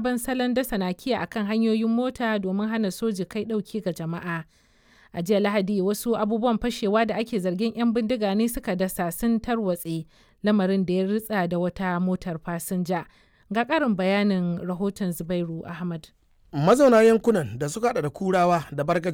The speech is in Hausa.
sabon salon dasa nakiya akan hanyoyin mota domin hana soji kai ɗauki ga jama'a. A jiya Lahadi wasu abubuwan fashewa da ake zargin 'yan bindiga ne suka dasa sun tarwatse, lamarin da ya ritsa da wata motar fasinja. Ga ƙarin bayanin rahoton Zubairu Ahmad. Mazauna yankunan da suka haɗa da Kurawa da Bargaja